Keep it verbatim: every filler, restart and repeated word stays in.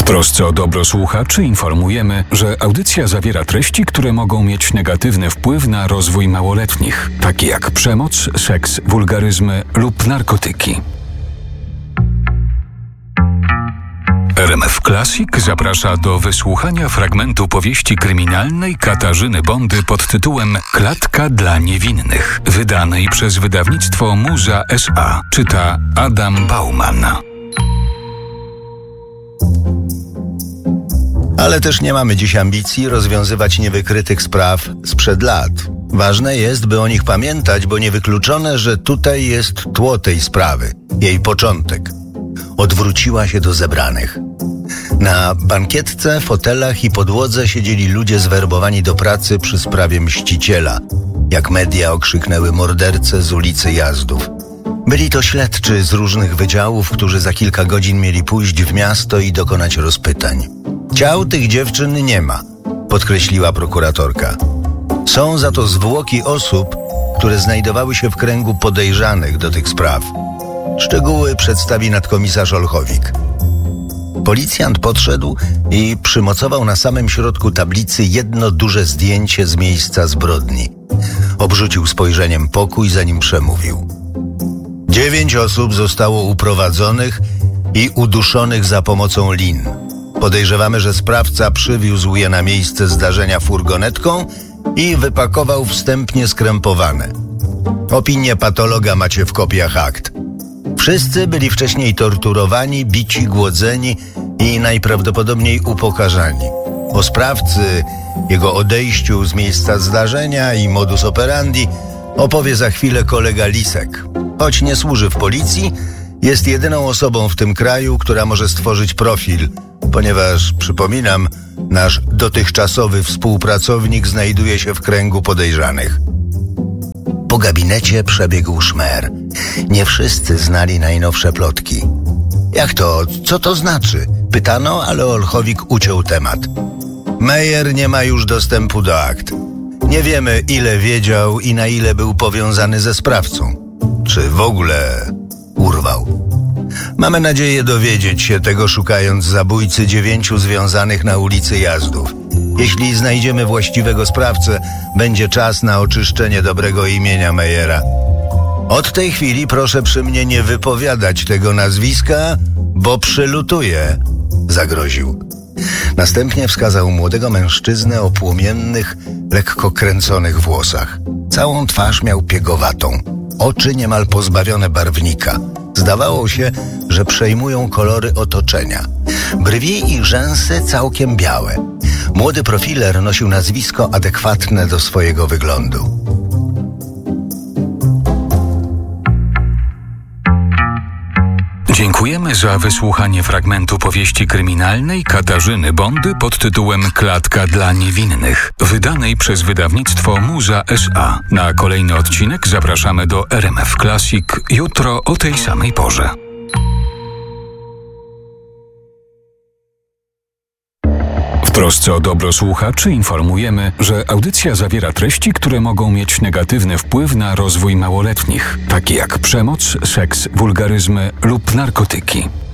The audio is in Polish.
trosce o dobro słuchaczy informujemy, że audycja zawiera treści, które mogą mieć negatywny wpływ na rozwój małoletnich, takie jak przemoc, seks, wulgaryzmy lub narkotyki. R M F Classic zaprasza do wysłuchania fragmentu powieści kryminalnej Katarzyny Bondy pod tytułem Klatka dla niewinnych, wydanej przez wydawnictwo Muza S A. Czyta Adam Bauman. Ale też nie mamy dziś ambicji rozwiązywać niewykrytych spraw sprzed lat. Ważne jest, by o nich pamiętać, bo niewykluczone, że tutaj jest tło tej sprawy, jej początek. Odwróciła się do zebranych. Na bankietce, fotelach i podłodze siedzieli ludzie zwerbowani do pracy przy sprawie Mściciela, jak media okrzyknęły mordercę z ulicy Jazdów. Byli to śledczy z różnych wydziałów, którzy za kilka godzin mieli pójść w miasto i dokonać rozpytań. Ciał tych dziewczyn nie ma, podkreśliła prokuratorka. Są za to zwłoki osób, które znajdowały się w kręgu podejrzanych do tych spraw. Szczegóły przedstawi nadkomisarz Olchowik. Policjant podszedł i przymocował na samym środku tablicy jedno duże zdjęcie z miejsca zbrodni. Obrzucił spojrzeniem pokój, zanim przemówił. Dziewięć osób zostało uprowadzonych i uduszonych za pomocą lin. Podejrzewamy, że sprawca przywiózł je na miejsce zdarzenia furgonetką i wypakował wstępnie skrępowane. Opinię patologa macie w kopiach akt. Wszyscy byli wcześniej torturowani, bici, głodzeni i najprawdopodobniej upokarzani. O sprawcy, jego odejściu z miejsca zdarzenia i modus operandi opowie za chwilę kolega Lisek. Choć nie służy w policji, jest jedyną osobą w tym kraju, która może stworzyć profil, ponieważ, przypominam, nasz dotychczasowy współpracownik znajduje się w kręgu podejrzanych. Po gabinecie przebiegł szmer. Nie wszyscy znali najnowsze plotki. Jak to? Co to znaczy? Pytano, ale Olchowik uciął temat. Meyer nie ma już dostępu do akt. Nie wiemy, ile wiedział i na ile był powiązany ze sprawcą. Czy w ogóle urwał. Mamy nadzieję dowiedzieć się tego, szukając zabójcy dziewięciu związanych na ulicy Jazdów. Jeśli znajdziemy właściwego sprawcę, będzie czas na oczyszczenie dobrego imienia Meyera. Od tej chwili proszę przy mnie nie wypowiadać tego nazwiska, bo przylutuje, zagroził. Następnie wskazał młodego mężczyznę o płomiennych, lekko kręconych włosach. Całą twarz miał piegowatą, oczy niemal pozbawione barwnika. Zdawało się, że przejmują kolory otoczenia. Brwi i rzęsy całkiem białe. Młody profiler nosił nazwisko adekwatne do swojego wyglądu. Dziękujemy za wysłuchanie fragmentu powieści kryminalnej Katarzyny Bondy pod tytułem Klatka dla niewinnych, wydanej przez wydawnictwo Muza S A. Na kolejny odcinek zapraszamy do R M F Classic jutro o tej samej porze. W trosce o dobro słuchaczy informujemy, że audycja zawiera treści, które mogą mieć negatywny wpływ na rozwój małoletnich, takie jak przemoc, seks, wulgaryzmy lub narkotyki.